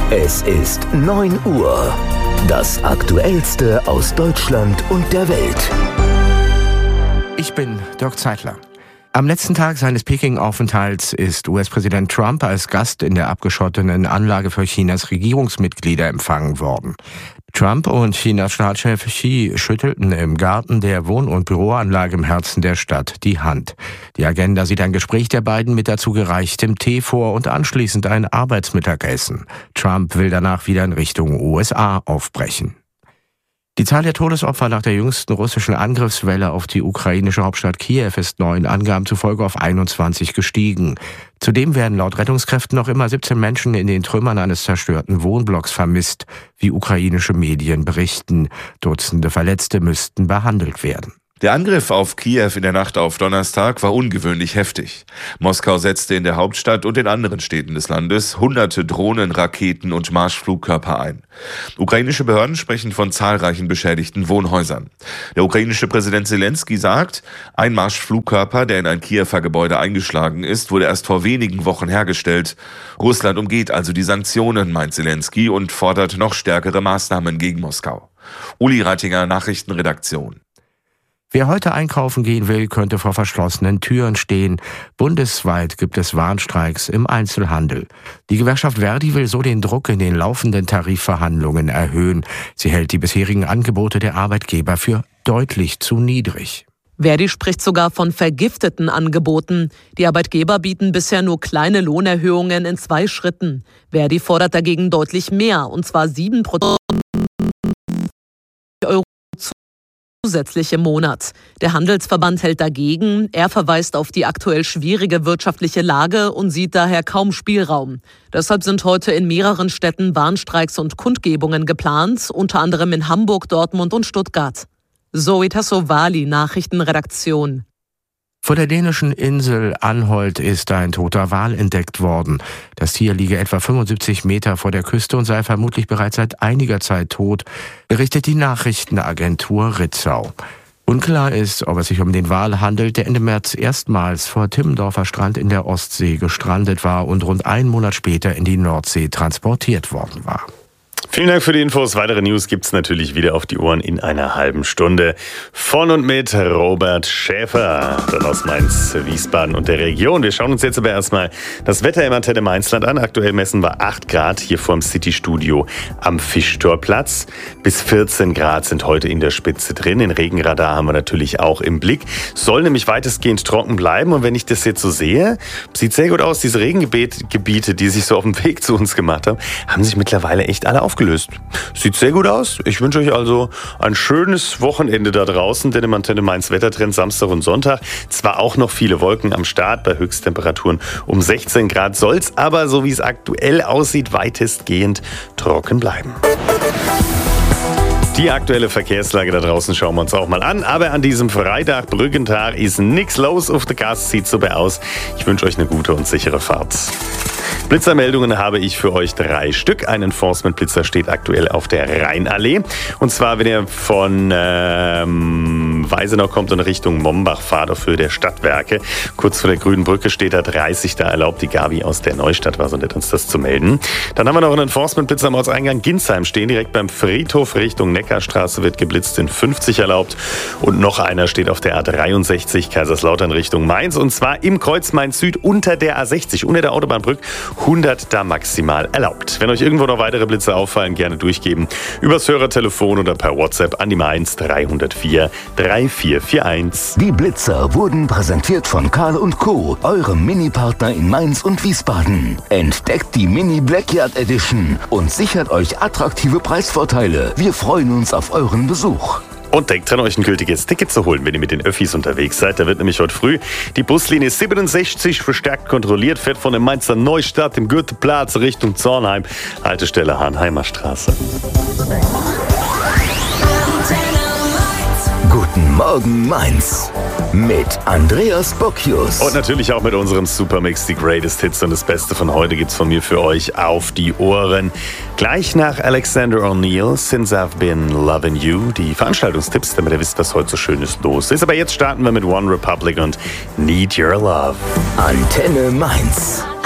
Es ist 9 Uhr. Das Aktuellste aus Deutschland und der Welt. Ich bin Dirk Zeitler. Am letzten Tag seines Peking-Aufenthalts ist US-Präsident Trump als Gast in der abgeschotteten Anlage für Chinas Regierungsmitglieder empfangen worden. Trump und Chinas Staatschef Xi schüttelten im Garten der Wohn- und Büroanlage im Herzen der Stadt die Hand. Die Agenda sieht ein Gespräch der beiden mit dazu gereichtem Tee vor und anschließend ein Arbeitsmittagessen. Trump will danach wieder in Richtung USA aufbrechen. Die Zahl der Todesopfer nach der jüngsten russischen Angriffswelle auf die ukrainische Hauptstadt Kiew ist neuen Angaben zufolge auf 21 gestiegen. Zudem werden laut Rettungskräften noch immer 17 Menschen in den Trümmern eines zerstörten Wohnblocks vermisst, wie ukrainische Medien berichten. Dutzende Verletzte müssten behandelt werden. Der Angriff auf Kiew in der Nacht auf Donnerstag war ungewöhnlich heftig. Moskau setzte in der Hauptstadt und in anderen Städten des Landes hunderte Drohnen, Raketen und Marschflugkörper ein. Ukrainische Behörden sprechen von zahlreichen beschädigten Wohnhäusern. Der ukrainische Präsident Zelensky sagt, ein Marschflugkörper, der in ein Kiewer Gebäude eingeschlagen ist, wurde erst vor wenigen Wochen hergestellt. Russland umgeht also die Sanktionen, meint Zelensky, und fordert noch stärkere Maßnahmen gegen Moskau. Uli Reitinger, Nachrichtenredaktion. Wer heute einkaufen gehen will, könnte vor verschlossenen Türen stehen. Bundesweit gibt es Warnstreiks im Einzelhandel. Die Gewerkschaft Verdi will so den Druck in den laufenden Tarifverhandlungen erhöhen. Sie hält die bisherigen Angebote der Arbeitgeber für deutlich zu niedrig. Verdi spricht sogar von vergifteten Angeboten. Die Arbeitgeber bieten bisher nur kleine Lohnerhöhungen in 2 Schritten. Verdi fordert dagegen deutlich mehr, und zwar 7% Euro zusätzlich im Monat. Der Handelsverband hält dagegen. Er verweist auf die aktuell schwierige wirtschaftliche Lage und sieht daher kaum Spielraum. Deshalb sind heute in mehreren Städten Warnstreiks und Kundgebungen geplant, unter anderem in Hamburg, Dortmund und Stuttgart. Zoe Tassovali, Nachrichtenredaktion. Vor der dänischen Insel Anholt ist ein toter Wal entdeckt worden. Das Tier liege etwa 75 Meter vor der Küste und sei vermutlich bereits seit einiger Zeit tot, berichtet die Nachrichtenagentur Ritzau. Unklar ist, ob es sich um den Wal handelt, der Ende März erstmals vor Timmendorfer Strand in der Ostsee gestrandet war und rund einen Monat später in die Nordsee transportiert worden war. Vielen Dank für die Infos. Weitere News gibt's natürlich wieder auf die Ohren in einer halben Stunde. Von und mit Robert Schäfer, dann aus Mainz, Wiesbaden und der Region. Wir schauen uns jetzt aber erstmal das Wetter im Antenne Mainzland an. Aktuell messen wir 8 Grad hier vorm City-Studio am Fischtorplatz. Bis 14 Grad sind heute in der Spitze drin. Den Regenradar haben wir natürlich auch im Blick. Soll nämlich weitestgehend trocken bleiben. Und wenn ich das jetzt so sehe, sieht sehr gut aus. Diese Regengebiete, die sich so auf dem Weg zu uns gemacht haben sich mittlerweile echt alle aufgelöst. Sieht sehr gut aus. Ich wünsche euch also ein schönes Wochenende da draußen, denn im Antenne Mainz Wettertrend Samstag und Sonntag. Zwar auch noch viele Wolken am Start, bei Höchsttemperaturen um 16 Grad soll es aber, so wie es aktuell aussieht, weitestgehend trocken bleiben. Die aktuelle Verkehrslage da draußen schauen wir uns auch mal an. Aber an diesem Freitag, Brückentag, ist nichts los auf der Gas. Sieht so aus. Ich wünsche euch eine gute und sichere Fahrt. Blitzermeldungen habe ich für euch 3 Stück. Ein Enforcement-Blitzer steht aktuell auf der Rheinallee. Und zwar, wenn ihr von Weisenau kommt und Richtung Mombach fahrt, auf Höhe der Stadtwerke. Kurz vor der Grünen Brücke steht da 30 da erlaubt. Die Gabi aus der Neustadt war so nett, uns das zu melden. Dann haben wir noch einen Enforcement-Blitzer am Ortseingang Ginsheim stehen, direkt beim Friedhof Richtung Neckarstraße wird geblitzt, in 50 erlaubt. Und noch einer steht auf der A63 Kaiserslautern Richtung Mainz. Und zwar im Kreuz Mainz Süd unter der A60, unter der Autobahnbrücke. 100 da maximal erlaubt. Wenn euch irgendwo noch weitere Blitze auffallen, gerne durchgeben. Übers Hörertelefon oder per WhatsApp an die Mainz 304 3441. Die Blitzer wurden präsentiert von Karl & Co., eurem Mini-Partner in Mainz und Wiesbaden. Entdeckt die Mini Blackyard Edition und sichert euch attraktive Preisvorteile. Wir freuen uns auf euren Besuch. Und denkt dran, euch ein gültiges Ticket zu holen, wenn ihr mit den Öffis unterwegs seid. Da wird nämlich heute früh die Buslinie 67 verstärkt kontrolliert, fährt von der Mainzer Neustadt im Goetheplatz Richtung Zornheim, Haltestelle Hahnheimer Straße. Guten Morgen Mainz mit Andreas Bocchius. Und natürlich auch mit unserem Supermix, die Greatest Hits, und das Beste von heute gibt's von mir für euch auf die Ohren. Gleich nach Alexander O'Neill, Since I've Been Loving You, die Veranstaltungstipps, damit ihr wisst, was heute so Schönes los ist. Aber jetzt starten wir mit One Republic und Need Your Love. Antenne Mainz.